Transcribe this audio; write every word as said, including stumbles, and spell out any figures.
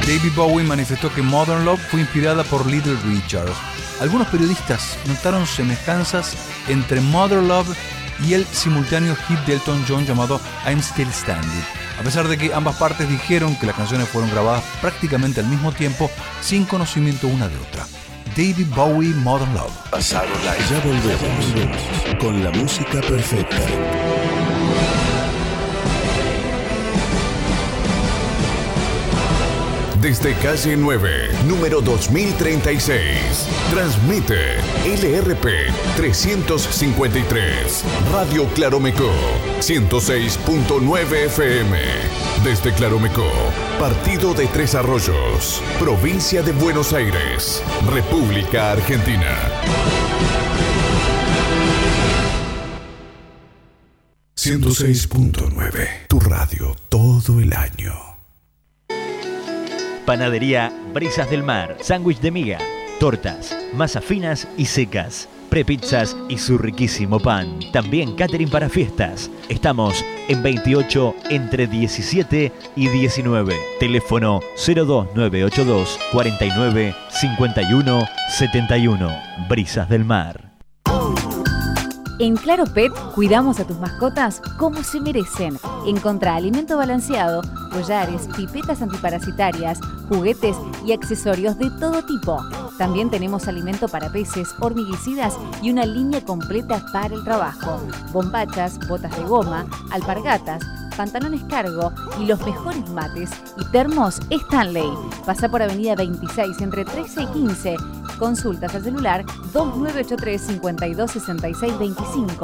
David Bowie manifestó que Modern Love fue inspirada por Little Richard. Algunos periodistas notaron semejanzas entre Modern Love y el simultáneo hit de Elton John llamado I'm Still Standing, a pesar de que ambas partes dijeron que las canciones fueron grabadas prácticamente al mismo tiempo, sin conocimiento una de otra. David Bowie, Modern Love. Pasado la ya volvemos con la música perfecta. Desde calle nueve, número dos mil treinta y seis, transmite L R P trescientos cincuenta y tres, Radio Claromecó, ciento seis punto nueve F M. Desde Claromecó, partido de Tres Arroyos, provincia de Buenos Aires, República Argentina. ciento seis punto nueve, tu radio todo el año. Panadería Brisas del Mar, sándwich de miga, tortas, masas finas y secas, prepizzas y su riquísimo pan. También catering para fiestas. Estamos en veintiocho entre diecisiete y diecinueve. Teléfono cero dos nueve ocho dos cuarenta y nueve cincuenta y uno setenta y uno. Brisas del Mar. En Claro Pet cuidamos a tus mascotas como se merecen. Encontrá alimento balanceado, collares, pipetas antiparasitarias, juguetes y accesorios de todo tipo. También tenemos alimento para peces, hormiguicidas y una línea completa para el trabajo. Bombachas, botas de goma, alpargatas, pantalones cargo y los mejores mates y termos Stanley. Pasa por Avenida veintiséis entre trece y quince. Consultas al celular dos nueve ocho tres, cinco dos seis seis dos cinco